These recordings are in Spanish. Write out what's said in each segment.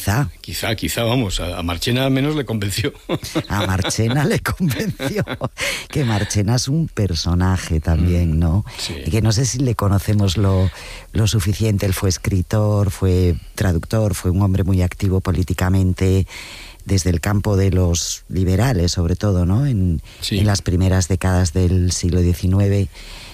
Quizá, vamos, a Marchena al menos le convenció. A Marchena le convenció. Que Marchena es un personaje también, ¿no? Sí. Y que no sé si le conocemos lo suficiente. Él fue escritor, fue traductor, fue un hombre muy activo políticamente desde el campo de los liberales, sobre todo, ¿no? En las primeras décadas del siglo XIX.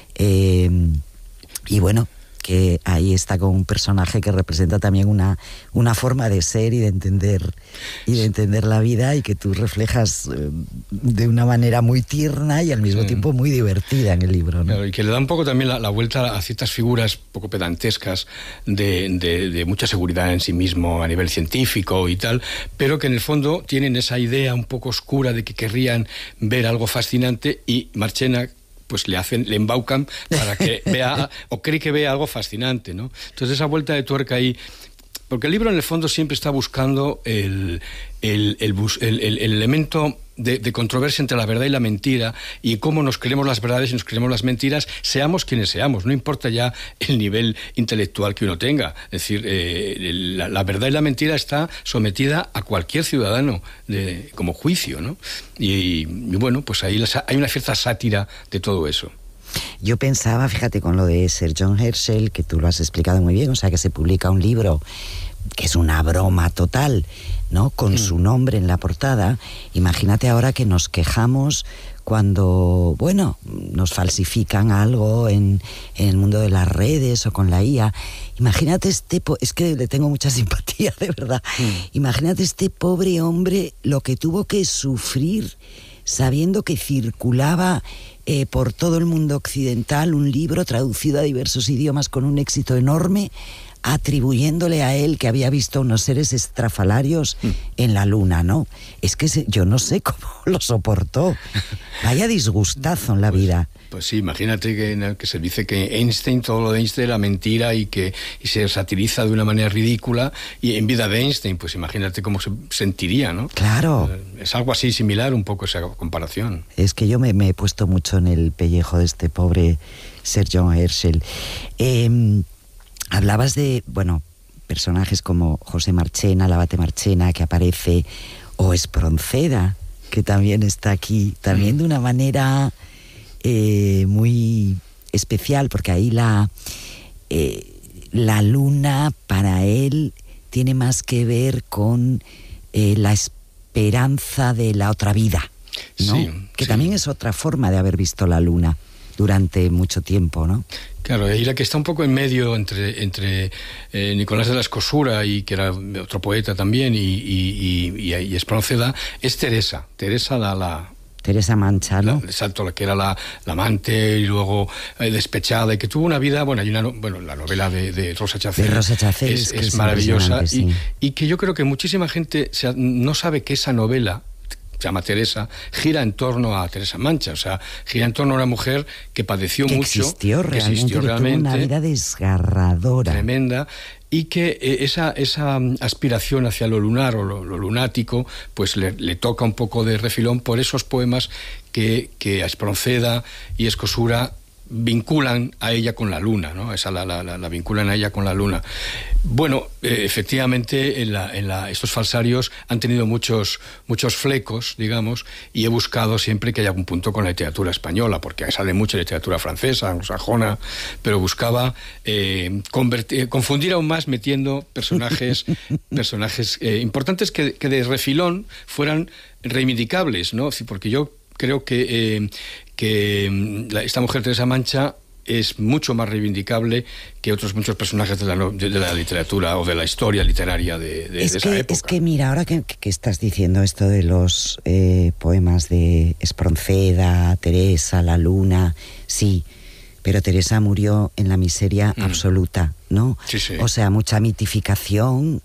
Y bueno, que ahí está con un personaje que representa también una forma de ser y de entender la vida, y que tú reflejas de una manera muy tierna y al mismo tiempo muy divertida en el libro, ¿no? Claro, y que le da un poco también la vuelta a ciertas figuras poco pedantescas de mucha seguridad en sí mismo a nivel científico y tal, pero que en el fondo tienen esa idea un poco oscura de que querrían ver algo fascinante, y Marchena pues le embaucan para que vea o cree que vea algo fascinante, ¿no? Entonces esa vuelta de tuerca ahí, porque el libro en el fondo siempre está buscando el elemento de controversia entre la verdad y la mentira, y cómo nos creemos las verdades y nos creemos las mentiras, seamos quienes seamos, no importa ya el nivel intelectual que uno tenga. Es decir, la verdad y la mentira está sometida a cualquier ciudadano como juicio, ¿no? Y bueno, pues ahí hay una cierta sátira de todo eso. Yo pensaba, fíjate, con lo de Sir John Herschel, que tú lo has explicado muy bien, o sea, que se publica un libro que es una broma total, ¿no? Con su nombre en la portada. Imagínate ahora que nos quejamos cuando, bueno, nos falsifican algo en el mundo de las redes o con la IA. Imagínate es que le tengo mucha simpatía, de verdad. Imagínate este pobre hombre lo que tuvo que sufrir sabiendo que circulaba por todo el mundo occidental un libro traducido a diversos idiomas con un éxito enorme, atribuyéndole a él que había visto unos seres estrafalarios en la luna, ¿no? Es que yo no sé cómo lo soportó. Vaya disgustazo en la vida. Pues sí, imagínate que se dice que Einstein, todo lo de Einstein era mentira y se satiriza de una manera ridícula, y en vida de Einstein, pues imagínate cómo se sentiría, ¿no? Claro. Es algo así similar un poco esa comparación. Es que yo me he puesto mucho en el pellejo de este pobre Sir John Herschel. Hablabas de, bueno, personajes como José Marchena, el abate Marchena, que aparece, o Espronceda, que también está aquí, también de una manera muy especial, porque ahí la luna para él tiene más que ver con la esperanza de la otra vida, ¿no? Sí, que también es otra forma de haber visto la luna durante mucho tiempo, ¿no? Claro, y la que está un poco en medio entre Nicolás de la Escosura, y que era otro poeta también, y Espronceda, es Teresa Teresa Mancha, ¿no? Exacto, la que era la amante y luego despechada, y que tuvo una vida, bueno, hay la novela de Rosa Chacel. De Rosa Chacel es maravillosa, sí. y que yo creo que muchísima gente no sabe que esa novela, se llama Teresa, gira en torno a Teresa Mancha, o sea, gira en torno a una mujer que padeció mucho, existió realmente, tuvo una vida desgarradora, tremenda, y que esa aspiración hacia lo lunar o lo lunático, pues le toca un poco de refilón por esos poemas que a Espronceda y Escosura vinculan a ella con la luna, ¿no? La vinculan a ella con la luna. Bueno, efectivamente, estos falsarios han tenido muchos flecos, digamos, y he buscado siempre que haya algún punto con la literatura española, porque sale mucha literatura francesa, anglosajona, pero buscaba confundir aún más metiendo personajes importantes que de refilón fueran reivindicables, ¿no? Porque yo creo que esta mujer Teresa Mancha es mucho más reivindicable que otros muchos personajes de la literatura o de la historia literaria de esa época. Es que mira, ahora que estás diciendo esto de los poemas de Espronceda, Teresa, la luna, sí, pero Teresa murió en la miseria absoluta, ¿no? Sí, sí. O sea, mucha mitificación,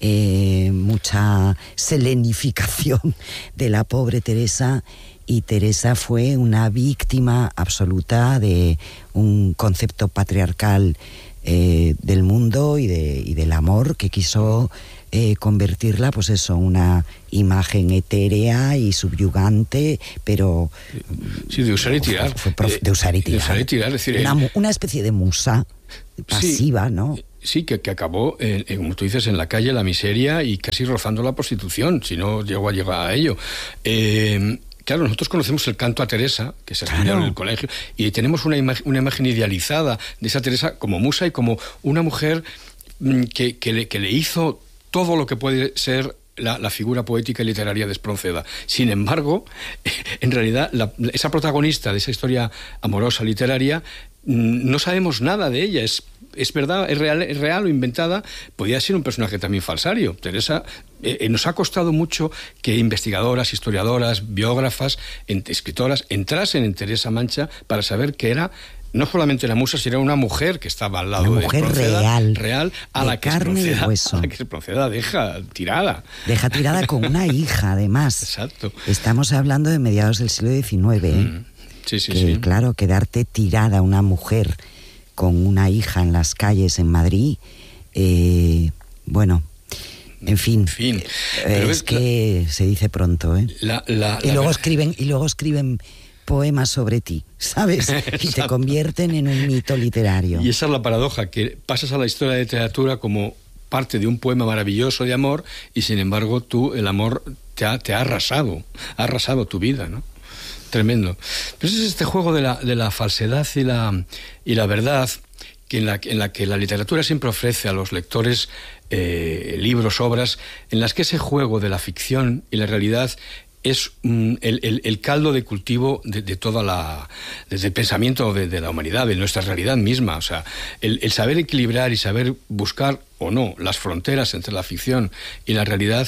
mucha selenificación de la pobre Teresa. Y Teresa fue una víctima absoluta de un concepto patriarcal del mundo y del amor, que quiso convertirla, pues eso, una imagen etérea y subyugante, pero... Sí, de usar y tirar. De usar y tirar. De usar y tirar, es decir... Una especie de musa pasiva, sí, ¿no? sí, que acabó, como tú dices, en la calle, la miseria y casi rozando la prostitución, si no llegó a llegar a ello. Claro, nosotros conocemos el canto a Teresa, que se estudió en el colegio, y tenemos una imagen idealizada de esa Teresa como musa y como una mujer que le hizo todo lo que puede ser la figura poética y literaria de Espronceda. Sin embargo, en realidad, esa protagonista de esa historia amorosa literaria, no sabemos nada de ella. Es verdad, es real o inventada. Podía ser un personaje también falsario. Teresa, nos ha costado mucho que investigadoras, historiadoras, biógrafas, escritoras entrasen en Teresa Mancha para saber que era no solamente la musa, sino una mujer que estaba al lado de Espronceda, real, a la que Espronceda deja tirada. Deja tirada con una hija, además. Exacto. Estamos hablando de mediados del siglo XIX, Sí. Claro, quedarte tirada una mujer con una hija en las calles en Madrid, bueno, en fin. Pero es que se dice pronto, ¿eh? Y luego escriben poemas sobre ti, ¿sabes? Y te convierten en un mito literario. Y esa es la paradoja, que pasas a la historia de la literatura como parte de un poema maravilloso de amor y sin embargo el amor te ha arrasado tu vida, ¿no? Tremendo. Pero es este juego de la falsedad y la verdad en la que la literatura siempre ofrece a los lectores libros, obras, en las que ese juego de la ficción y la realidad es el caldo de cultivo de toda desde el pensamiento de la humanidad, de nuestra realidad misma. O sea, el saber equilibrar y saber buscar o no las fronteras entre la ficción y la realidad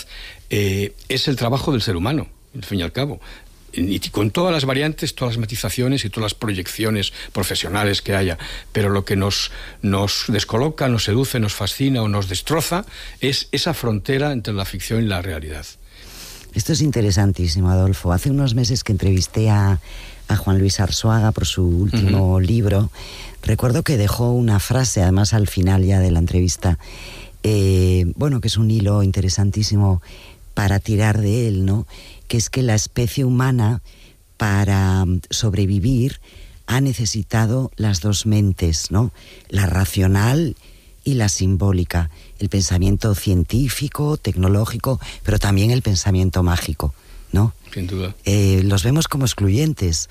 es el trabajo del ser humano, al fin y al cabo. Y con todas las variantes, todas las matizaciones y todas las proyecciones profesionales que haya. Pero lo que nos descoloca, nos seduce, nos fascina o nos destroza es esa frontera entre la ficción y la realidad. Esto es interesantísimo, Adolfo. Hace unos meses que entrevisté a Juan Luis Arzuaga por su último libro, recuerdo que dejó una frase, además al final ya de la entrevista, que es un hilo interesantísimo para tirar de él, ¿no? Que es que la especie humana, para sobrevivir, ha necesitado las dos mentes, ¿no? La racional y la simbólica, el pensamiento científico, tecnológico, pero también el pensamiento mágico, ¿no? Sin duda. Los vemos como excluyentes,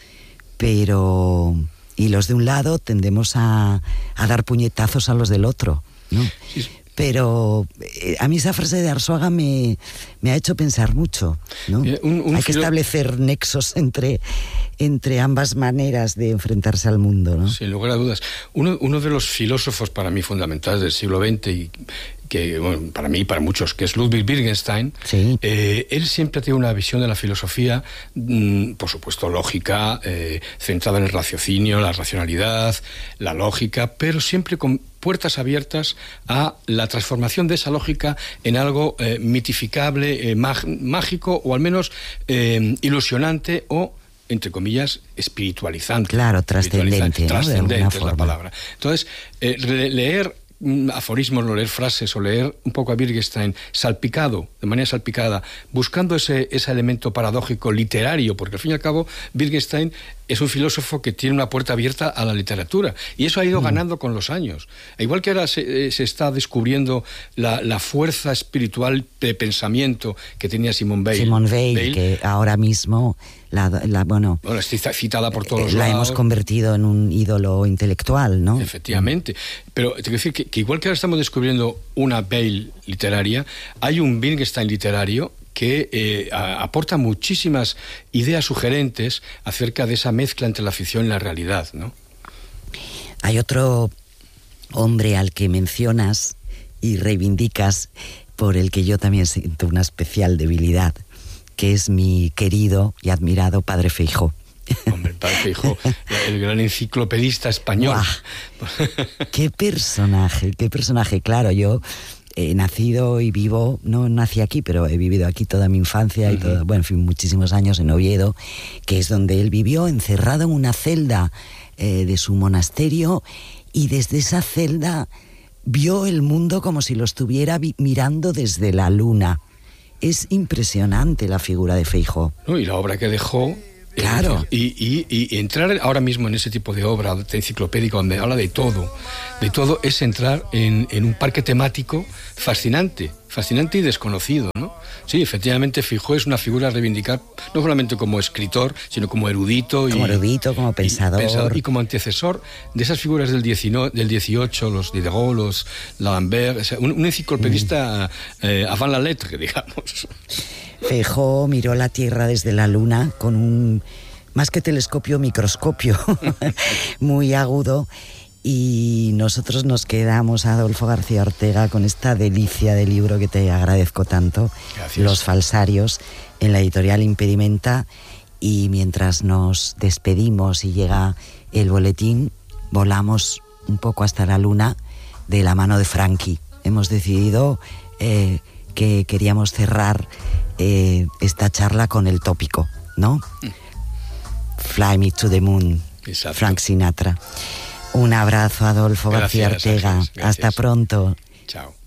pero... Y los de un lado tendemos a dar puñetazos a los del otro, ¿no? Sí. Pero a mí esa frase de Arzuaga me ha hecho pensar mucho, ¿no? Hay que establecer nexos entre ambas maneras de enfrentarse al mundo, ¿no? Sin lugar a dudas. Uno de los filósofos para mí fundamentales del siglo XX y que, bueno, para mí y para muchos, que es Ludwig Wittgenstein, sí. Él siempre tiene una visión de la filosofía, por supuesto lógica, centrada en el raciocinio, la racionalidad, la lógica, pero siempre con puertas abiertas a la transformación de esa lógica en algo mitificable, mágico o al menos ilusionante o, entre comillas, espiritualizante. Claro, trascendente, ¿no? Trascendente es la palabra. Entonces, leer aforismos, o leer frases, o leer un poco a Wittgenstein de manera salpicada, buscando ese elemento paradójico literario, porque al fin y al cabo Wittgenstein es un filósofo que tiene una puerta abierta a la literatura, y eso ha ido ganando con los años. Igual que ahora se está descubriendo la fuerza espiritual de pensamiento que tenía Simone Weil, que ahora mismo bueno, está citada por todos la lados. Hemos convertido en un ídolo intelectual, ¿no? Efectivamente. Pero te quiero decir que igual que ahora estamos descubriendo una Weil literaria, hay un Wittgenstein literario que aporta muchísimas ideas sugerentes acerca de esa mezcla entre la ficción y la realidad, ¿no? Hay otro hombre al que mencionas y reivindicas, por el que yo también siento una especial debilidad, que es mi querido y admirado Padre Feijóo. Hombre, el Padre Feijóo, el gran enciclopedista español. ¡Qué personaje! Claro, yo he nacido y vivo, no nací aquí, pero he vivido aquí toda mi infancia y muchísimos años en Oviedo, que es donde él vivió, encerrado en una celda de su monasterio, y desde esa celda vio el mundo como si lo estuviera mirando desde la luna. Es impresionante la figura de Feijóo. No, y la obra que dejó Claro. Y entrar ahora mismo en ese tipo de obra enciclopédica donde habla de todo, es entrar en un parque temático fascinante y desconocido, ¿no? Sí, efectivamente Feijóo es una figura a reivindicar, no solamente como escritor, sino como erudito. Como pensador. Y como antecesor de esas figuras del 18, los Diderot, los D'Alembert, o sea, un enciclopedista avant la lettre, digamos. Feijóo miró la Tierra desde la Luna con un, más que telescopio, microscopio muy agudo, y nosotros nos quedamos, Adolfo García Ortega, con esta delicia de libro que te agradezco tanto. Gracias. Los falsarios, en la editorial Impedimenta, y mientras nos despedimos y llega el boletín, volamos un poco hasta la Luna de la mano de Frankie. Hemos decidido que queríamos cerrar esta charla con el tópico, ¿no? Fly Me to the Moon. Exacto. Frank Sinatra. Un abrazo, Adolfo García Ortega. Gracias. Hasta pronto. Chao.